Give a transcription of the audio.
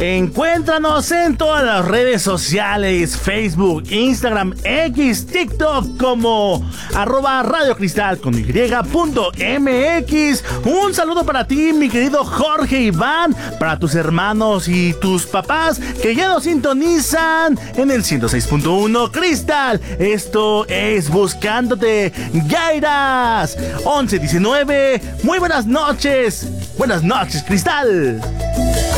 Encuéntranos en todas las redes sociales, Facebook, Instagram, X, TikTok como @Radio Cristal con y.mx. Un saludo para ti, mi querido Jorge Iván, para tus hermanos y tus papás que ya nos sintonizan en el 106.1 Cristal. Esto es Buscándote, Yairas 1119. Muy buenas noches. Buenas noches, Cristal.